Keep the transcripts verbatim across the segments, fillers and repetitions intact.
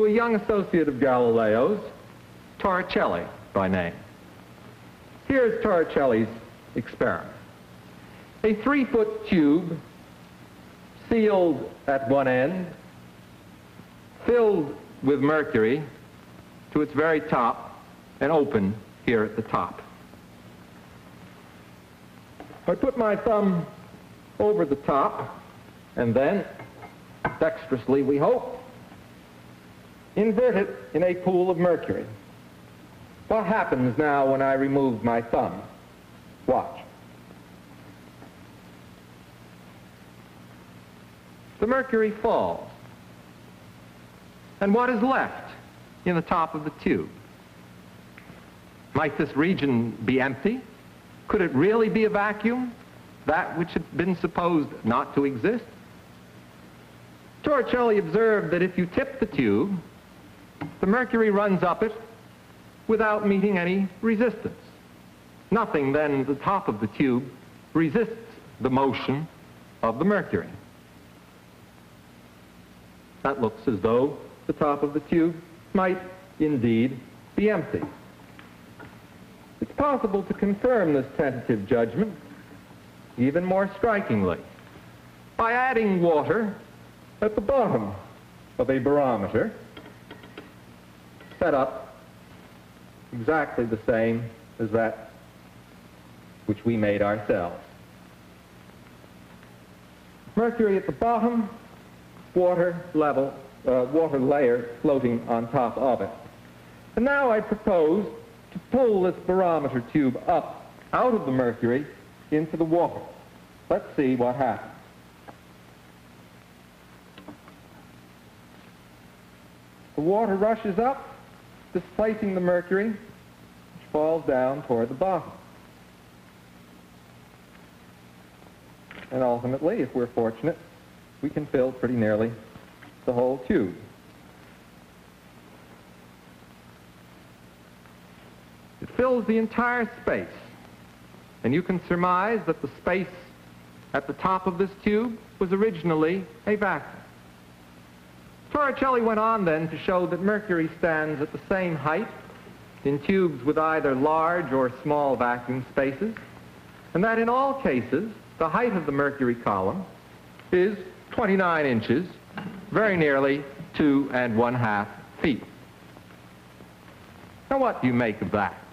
to a young associate of Galileo's, Torricelli by name. Here's Torricelli's experiment. A three-foot tube sealed at one end, filled with mercury to its very top, and open here at the top. I put my thumb over the top, and then, dexterously we hope, invert it in a pool of mercury. What happens now when I remove my thumb? Watch. The mercury falls. And what is left in the top of the tube? Might this region be empty? Could it really be a vacuum, that which had been supposed not to exist? Torricelli observed that if you tip the tube, the mercury runs up it without meeting any resistance. Nothing then at the top of the tube resists the motion of the mercury. That looks as though the top of the tube might indeed be empty. It's possible to confirm this tentative judgment even more strikingly by adding water at the bottom of a barometer set up exactly the same as that which we made ourselves. Mercury at the bottom, water level, uh, water layer floating on top of it. And now I propose to pull this barometer tube up out of the mercury into the water. Let's see what happens. The water rushes up, displacing the mercury, which falls down toward the bottom. And ultimately, if we're fortunate, we can fill pretty nearly the whole tube. It fills the entire space, and you can surmise that the space at the top of this tube was originally a vacuum. Torricelli went on then to show that mercury stands at the same height in tubes with either large or small vacuum spaces, and that in all cases the height of the mercury column is twenty-nine inches, very nearly two and one half feet. Now what do you make of that?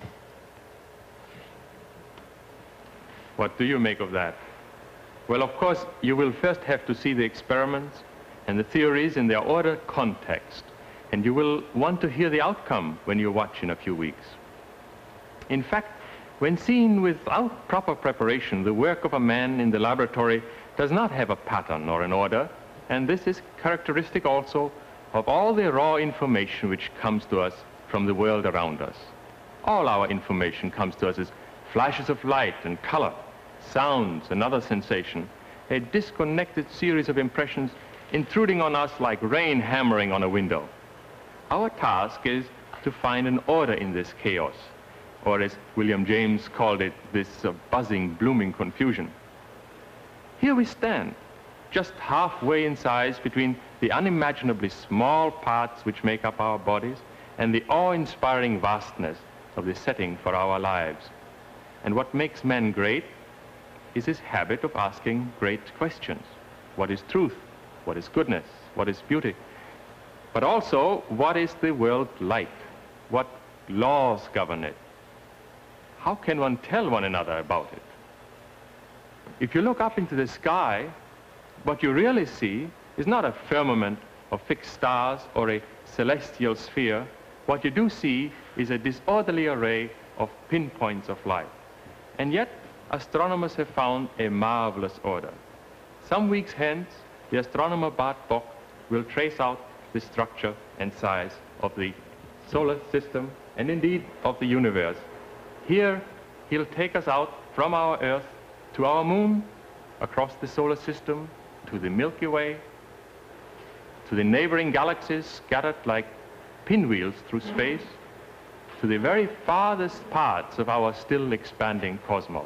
What do you make of that? Well, of course, you will first have to see the experiments and the theories in their ordered context, and you will want to hear the outcome when you watch in a few weeks. In fact, when seen without proper preparation, the work of a man in the laboratory does not have a pattern or an order, and this is characteristic also of all the raw information which comes to us from the world around us. All our information comes to us as flashes of light and color, sounds and other sensation, a disconnected series of impressions intruding on us like rain hammering on a window. Our task is to find an order in this chaos, or as William James called it, this uh, buzzing, blooming confusion. Here we stand, just halfway in size between the unimaginably small parts which make up our bodies and the awe-inspiring vastness of the setting for our lives. And what makes man great is his habit of asking great questions. What is truth? What is goodness? What is beauty? But also, what is the world like? What laws govern it? How can one tell one another about it? If you look up into the sky, what you really see is not a firmament of fixed stars or a celestial sphere. What you do see is a disorderly array of pinpoints of light. And yet, astronomers have found a marvelous order. Some weeks hence, the astronomer Bart Bok will trace out the structure and size of the solar system and indeed of the universe. Here, he'll take us out from our Earth to our moon, across the solar system, to the Milky Way, to the neighboring galaxies scattered like pinwheels through space, to the very farthest parts of our still expanding cosmos.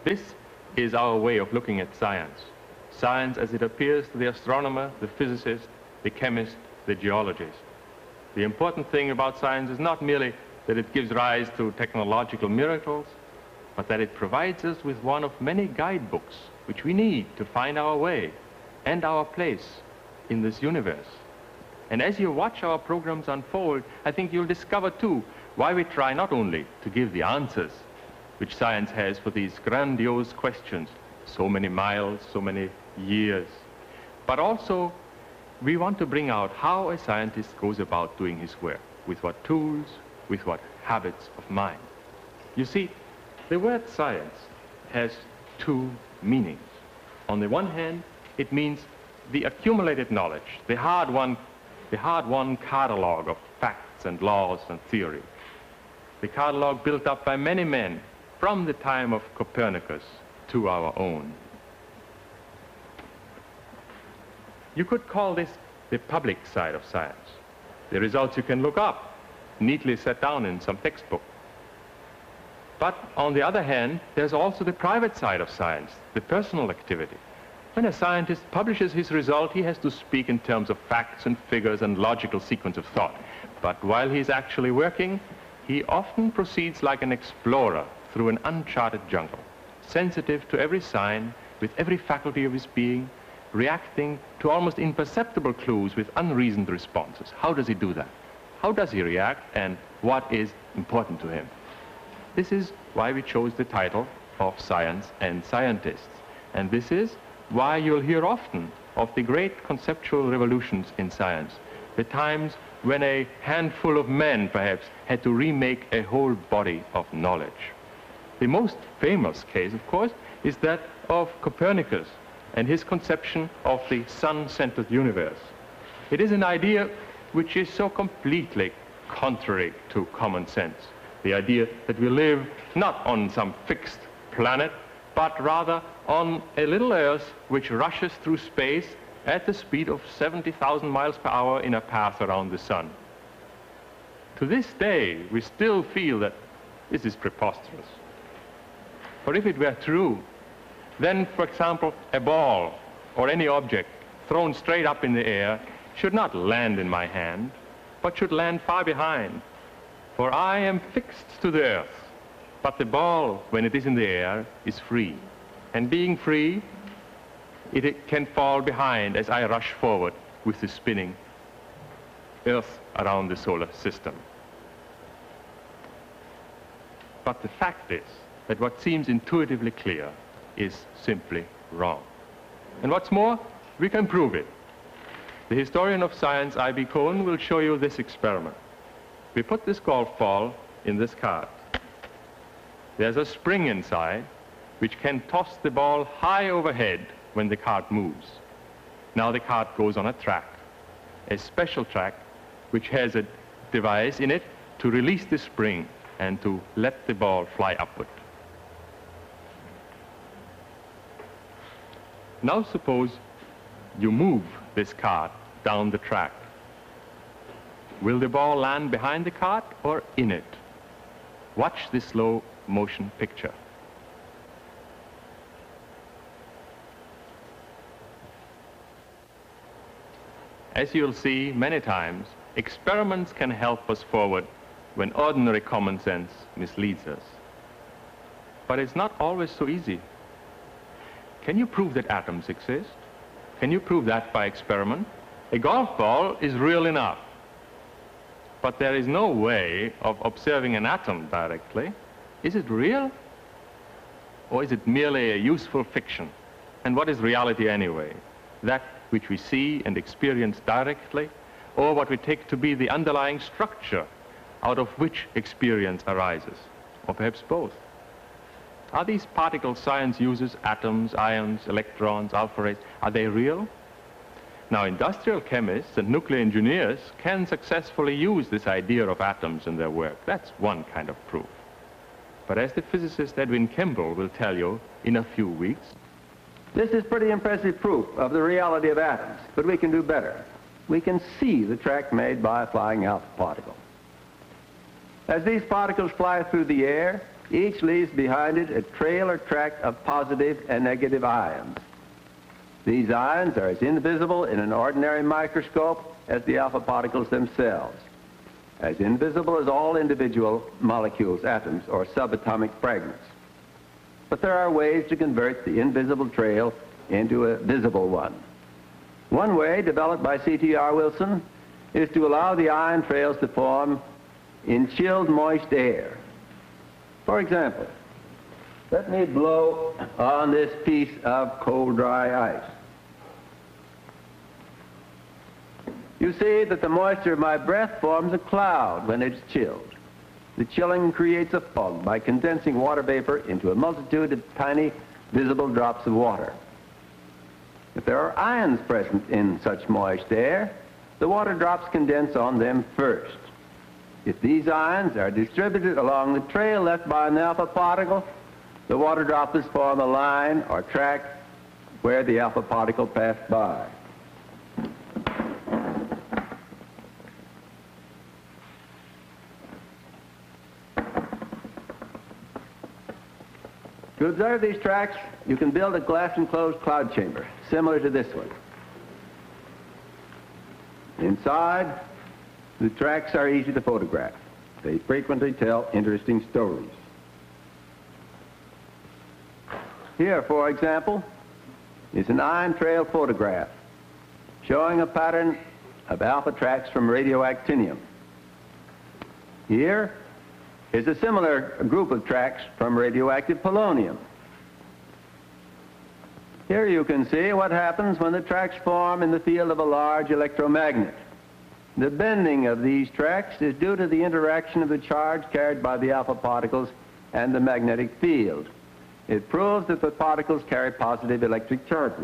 This is our way of looking at science. Science as it appears to the astronomer, the physicist, the chemist, the geologist. The important thing about science is not merely that it gives rise to technological miracles, but that it provides us with one of many guidebooks which we need to find our way and our place in this universe. And as you watch our programs unfold, I think you'll discover too why we try not only to give the answers which science has for these grandiose questions, so many miles, so many years, but also we want to bring out how a scientist goes about doing his work, with what tools, with what habits of mind. You see, the word science has two meanings. On the one hand, it means the accumulated knowledge, the hard-won, the hard-won catalog of facts and laws and theory. The catalog built up by many men from the time of Copernicus to our own. You could call this the public side of science. The results you can look up, neatly set down in some textbook. But on the other hand, there's also the private side of science, the personal activity. When a scientist publishes his result, he has to speak in terms of facts and figures and logical sequence of thought. But while he's actually working, he often proceeds like an explorer through an uncharted jungle, sensitive to every sign, with every faculty of his being, reacting to almost imperceptible clues with unreasoned responses. How does he do that? How does he react, and what is important to him? This is why we chose the title of Science and Scientists. And this is why you'll hear often of the great conceptual revolutions in science, the times when a handful of men, perhaps, had to remake a whole body of knowledge. The most famous case, of course, is that of Copernicus and his conception of the sun-centered universe. It is an idea which is so completely contrary to common sense. The idea that we live not on some fixed planet, but rather on a little Earth which rushes through space at the speed of seventy thousand miles per hour in a path around the sun. To this day, we still feel that this is preposterous. For if it were true, then, for example, a ball or any object thrown straight up in the air should not land in my hand, but should land far behind. For I am fixed to the earth, but the ball, when it is in the air, is free. And being free, it, it can fall behind as I rush forward with the spinning earth around the solar system. But the fact is that what seems intuitively clear is simply wrong. And what's more, we can prove it. The historian of science, I B Cohen, will show you this experiment. We put this golf ball in this cart. There's a spring inside which can toss the ball high overhead when the cart moves. Now the cart goes on a track, a special track which has a device in it to release the spring and to let the ball fly upward. Now suppose you move this cart down the track. Will the ball land behind the cart or in it? Watch this slow motion picture. As you'll see many times, experiments can help us forward when ordinary common sense misleads us. But it's not always so easy. Can you prove that atoms exist? Can you prove that by experiment? A golf ball is real enough. But there is no way of observing an atom directly. Is it real? Or is it merely a useful fiction? And what is reality anyway? That which we see and experience directly, or what we take to be the underlying structure out of which experience arises? Or perhaps both? Are these particles science uses, atoms, ions, electrons, alpha rays, are they real? Now, industrial chemists and nuclear engineers can successfully use this idea of atoms in their work. That's one kind of proof. But as the physicist Edwin Kimball will tell you in a few weeks, this is pretty impressive proof of the reality of atoms, but we can do better. We can see the track made by a flying alpha particle. As these particles fly through the air, each leaves behind it a trail or track of positive and negative ions. These ions are as invisible in an ordinary microscope as the alpha particles themselves, as invisible as all individual molecules, atoms, or subatomic fragments. But there are ways to convert the invisible trail into a visible one. One way, developed by C T R Wilson, is to allow the ion trails to form in chilled, moist air. For example, let me blow on this piece of cold, dry ice. You see that the moisture of my breath forms a cloud when it's chilled. The chilling creates a fog by condensing water vapor into a multitude of tiny, visible drops of water. If there are ions present in such moist air, the water drops condense on them first. If these ions are distributed along the trail left by an alpha particle, the water droplets form a line or track where the alpha particle passed by. To observe these tracks, you can build a glass-enclosed cloud chamber, similar to this one. Inside, the tracks are easy to photograph. They frequently tell interesting stories. Here, for example, is an ion trail photograph showing a pattern of alpha tracks from radioactinium. Here is a similar group of tracks from radioactive polonium. Here you can see what happens when the tracks form in the field of a large electromagnet. The bending of these tracks is due to the interaction of the charge carried by the alpha particles and the magnetic field. It proves that the particles carry positive electric charges.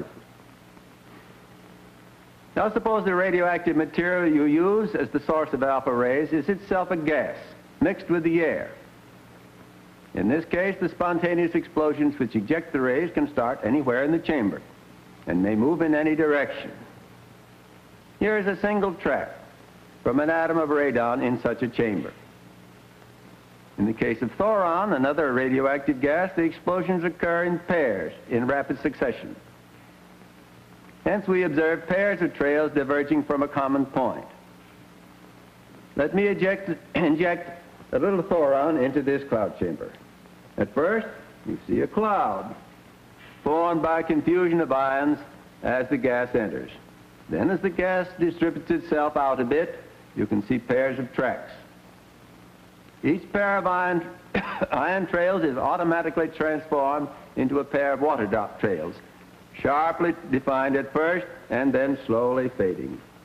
Now suppose the radioactive material you use as the source of alpha rays is itself a gas mixed with the air. In this case, the spontaneous explosions which eject the rays can start anywhere in the chamber and may move in any direction. Here is a single track from an atom of radon in such a chamber. In the case of thoron, another radioactive gas, the explosions occur in pairs in rapid succession. Hence, we observe pairs of trails diverging from a common point. Let me eject, inject a little thoron into this cloud chamber. At first, you see a cloud formed by confusion of ions as the gas enters. Then, as the gas distributes itself out a bit, you can see pairs of tracks. Each pair of ion, ion trails is automatically transformed into a pair of water drop trails, sharply defined at first and then slowly fading.